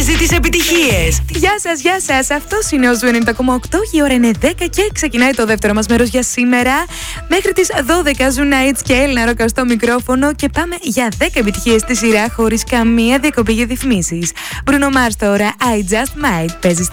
μοιράζει τις επιτυχίες. Γεια σας. Αυτός είναι ο Ζου 90,8. Η ώρα είναι 10 και ξεκινάει το δεύτερο μας μέρος για σήμερα. Μέχρι τις 12 Ζου Nights και Έλληνα Ρόκα στο μικρόφωνο. Και πάμε για 10 επιτυχίες στη σειρά χωρίς καμία διακοπή για διαφημίσεις. Bruno Mars τώρα, I Just Might, παίζει